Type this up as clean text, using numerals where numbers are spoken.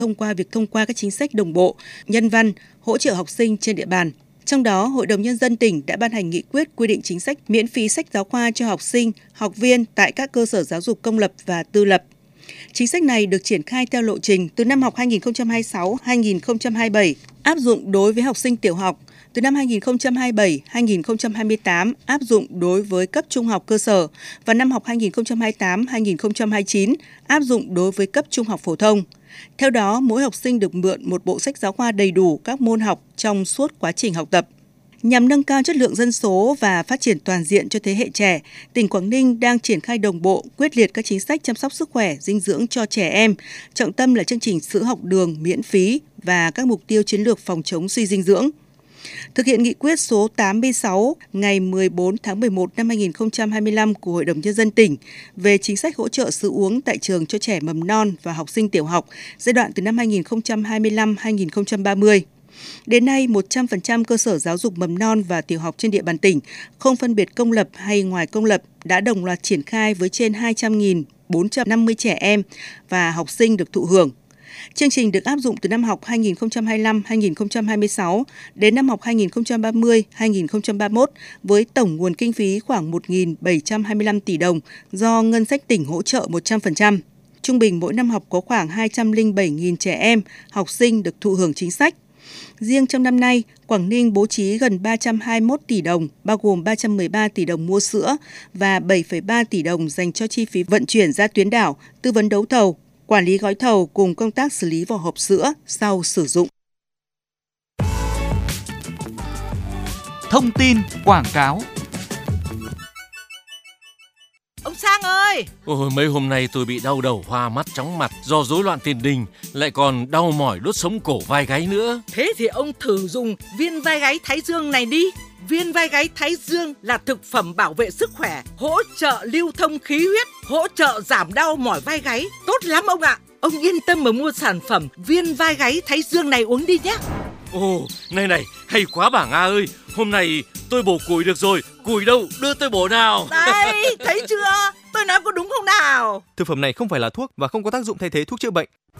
thông qua các chính sách đồng bộ, nhân văn, hỗ trợ học sinh trên địa bàn. Trong đó, Hội đồng Nhân dân tỉnh đã ban hành nghị quyết quy định chính sách miễn phí sách giáo khoa cho học sinh, học viên tại các cơ sở giáo dục công lập và tư lập. Chính sách này được triển khai theo lộ trình từ năm học 2026-2027, áp dụng đối với học sinh tiểu học, từ năm 2027-2028 áp dụng đối với cấp trung học cơ sở và năm học 2028-2029 áp dụng đối với cấp trung học phổ thông. Theo đó, mỗi học sinh được mượn một bộ sách giáo khoa đầy đủ các môn học trong suốt quá trình học tập. Nhằm nâng cao chất lượng dân số và phát triển toàn diện cho thế hệ trẻ, tỉnh Quảng Ninh đang triển khai đồng bộ, quyết liệt các chính sách chăm sóc sức khỏe, dinh dưỡng cho trẻ em, trọng tâm là chương trình sữa học đường miễn phí và các mục tiêu chiến lược phòng chống suy dinh dưỡng. Thực hiện nghị quyết số 86 ngày 14 tháng 11 năm 2025 của Hội đồng Nhân dân tỉnh về chính sách hỗ trợ sữa uống tại trường cho trẻ mầm non và học sinh tiểu học giai đoạn từ năm 2025-2030. Đến nay, 100% cơ sở giáo dục mầm non và tiểu học trên địa bàn tỉnh, không phân biệt công lập hay ngoài công lập, đã đồng loạt triển khai với trên 200.450 trẻ em và học sinh được thụ hưởng. Chương trình được áp dụng từ năm học 2025-2026 đến năm học 2030-2031 với tổng nguồn kinh phí khoảng 1.725 tỷ đồng do ngân sách tỉnh hỗ trợ 100%. Trung bình mỗi năm học có khoảng 207.000 trẻ em, học sinh được thụ hưởng chính sách. Riêng trong năm nay, Quảng Ninh bố trí gần 321 tỷ đồng, bao gồm 313 tỷ đồng mua sữa và 7,3 tỷ đồng dành cho chi phí vận chuyển ra tuyến đảo, tư vấn đấu thầu, quản lý gói thầu cùng công tác xử lý vỏ hộp sữa sau sử dụng. Thông tin quảng cáo. Ông Sang ơi! Ôi, mấy hôm nay tôi bị đau đầu, hoa mắt, chóng mặt do rối loạn tiền đình, lại còn đau mỏi đốt sống cổ vai gáy nữa. Thế thì ông thử dùng viên vai gáy Thái Dương này đi. Viên vai gáy Thái Dương là thực phẩm bảo vệ sức khỏe, hỗ trợ lưu thông khí huyết, hỗ trợ giảm đau mỏi vai gáy. Tốt lắm ông ạ! Ông yên tâm mà mua sản phẩm viên vai gáy Thái Dương này uống đi nhé. Ồ, này, hay quá bà Nga ơi. Hôm nay tôi bổ củi được rồi. Củi đâu, đưa tôi bổ nào. Đây, thấy chưa? Tôi nói có đúng không nào? Thực phẩm này không phải là thuốc và không có tác dụng thay thế thuốc chữa bệnh.